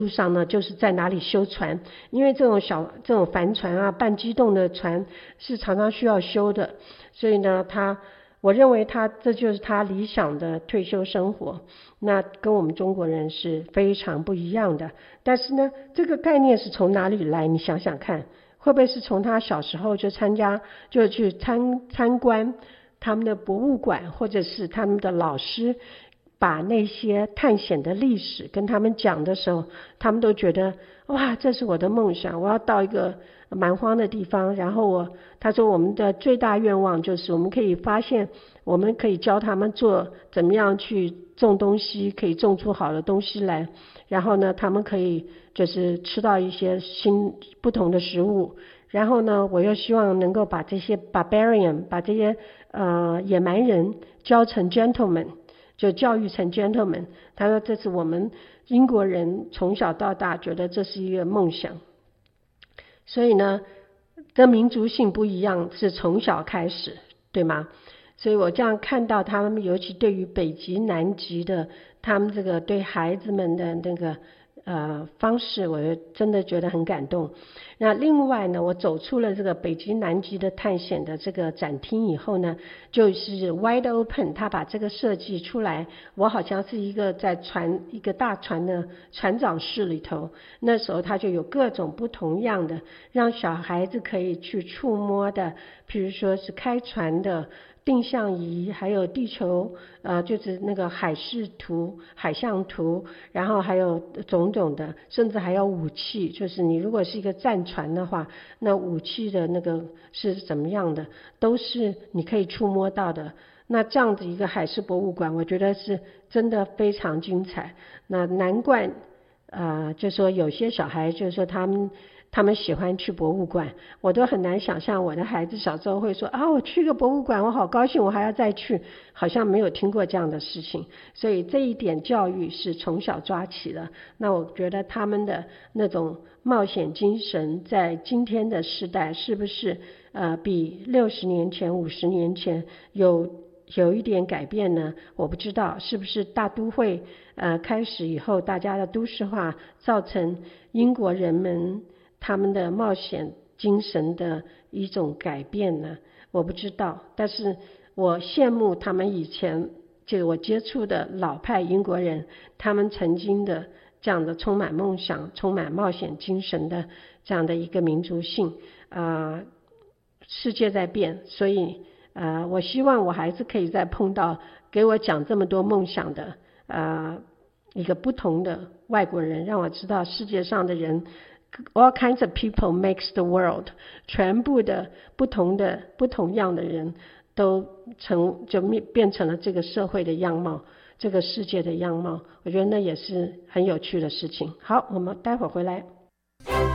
路上呢，就是在哪里修船，因为这种帆船啊，半机动的船是常常需要修的，所以呢，我认为这就是他理想的退休生活，那跟我们中国人是非常不一样的。但是呢，这个概念是从哪里来？你想想看，会不会是从他小时候就去参观他们的博物馆，或者是他们的老师把那些探险的历史跟他们讲的时候，他们都觉得哇，这是我的梦想，我要到一个蛮荒的地方，然后他说我们的最大愿望就是我们可以发现，我们可以教他们怎么样去种东西，可以种出好的东西来，然后呢，他们可以就是吃到一些不同的食物，然后呢，我又希望能够把这些 barbarian 把这些野蛮人教成 gentleman， 就教育成 gentleman。 他说这是我们英国人从小到大觉得这是一个梦想，所以呢，这民族性不一样，是从小开始，对吗？所以我这样看到他们，尤其对于北极南极的他们这个对孩子们的那个方式，我真的觉得很感动。那另外呢，我走出了这个北极南极的探险的这个展厅以后呢，就是 wide open， 他把这个设计出来，我好像是一个在一个大船的船长室里头，那时候他就有各种不同样的让小孩子可以去触摸的，比如说是开船的定向仪，还有地球就是那个海视图、海象图，然后还有种种的，甚至还有武器，就是你如果是一个战船的话，那武器的那个是怎么样的，都是你可以触摸到的。那这样子一个海事博物馆，我觉得是真的非常精彩。那难怪就说有些小孩就是说他们喜欢去博物馆，我都很难想象我的孩子小时候会说我去个博物馆我好高兴，我还要再去，好像没有听过这样的事情。所以这一点教育是从小抓起的，那我觉得他们的那种冒险精神在今天的时代是不是比60年前50年前有一点改变呢？我不知道是不是大都会开始以后，大家的都市化造成英国人们他们的冒险精神的一种改变呢？我不知道，但是我羡慕他们以前就我接触的老派英国人，他们曾经的这样的充满梦想、充满冒险精神的这样的一个民族性世界在变，所以我希望我还是可以再碰到给我讲这么多梦想的一个不同的外国人，让我知道世界上的人 all kinds of people makes the world， 全部的不同样的人都变成了这个社会的样貌，这个世界的样貌，我觉得那也是很有趣的事情。好，我们待会儿回来。